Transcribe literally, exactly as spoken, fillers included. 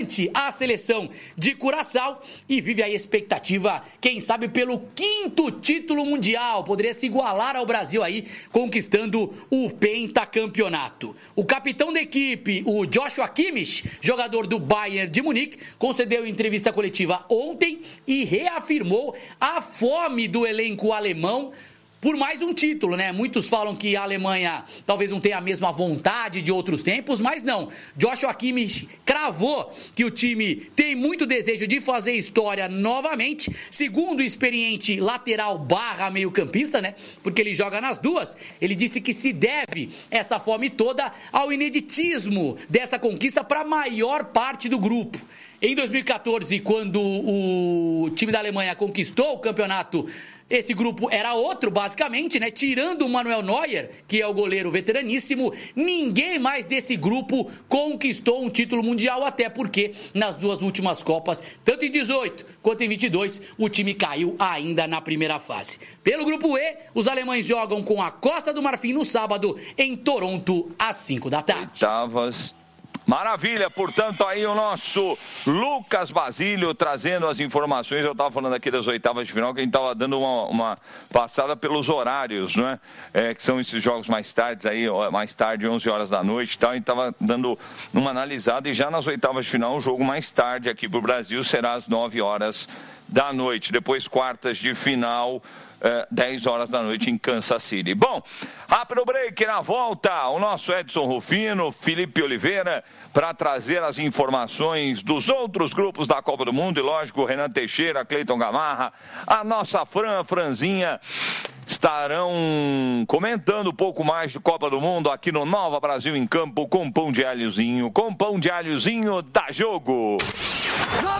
ante a seleção de Curaçao e vive a expectativa, quem sabe, pelo quinto título mundial. Poderia se igualar ao Brasil aí, conquistando o pentacampeonato. O capitão da equipe, o Joshua Kimmich, jogador do Bayern de Munique, concedeu entrevista coletiva ontem e reafirmou a fome do elenco alemão por mais um título, né? Muitos falam que a Alemanha talvez não tenha a mesma vontade de outros tempos, mas não. Joshua Kimmich cravou que o time tem muito desejo de fazer história novamente, segundo o experiente lateral barra meio-campista, né? Porque ele joga nas duas. Ele disse que se deve essa fome toda ao ineditismo dessa conquista para a maior parte do grupo. Em dois mil e catorze, quando o time da Alemanha conquistou o campeonato, esse grupo era outro, basicamente, né? Tirando o Manuel Neuer, que é o goleiro veteraníssimo, ninguém mais desse grupo conquistou um título mundial, até porque nas duas últimas Copas, tanto em dezoito quanto em vinte e dois, o time caiu ainda na primeira fase. Pelo grupo E, os alemães jogam com a Costa do Marfim no sábado, em Toronto, às cinco da tarde. Oitavas. Maravilha, portanto, aí o nosso Lucas Basílio trazendo as informações. Eu estava falando aqui das oitavas de final, que a gente estava dando uma, uma passada pelos horários, não é? É, que são esses jogos mais tardes aí, mais tarde, onze horas da noite e tal. A gente estava dando uma analisada e já nas oitavas de final, o jogo mais tarde aqui para o Brasil será às nove horas da noite. Depois, quartas de final, Uh, dez horas da noite em Kansas City. Bom, rápido break, na volta, o nosso Edson Rufino, Felipe Oliveira, para trazer as informações dos outros grupos da Copa do Mundo, e lógico, Renan Teixeira, Cleiton Gamarra, a nossa Fran, Franzinha, estarão comentando um pouco mais de Copa do Mundo aqui no Nova Brasil em Campo, com pão de alhozinho, com pão de alhozinho da Jogo.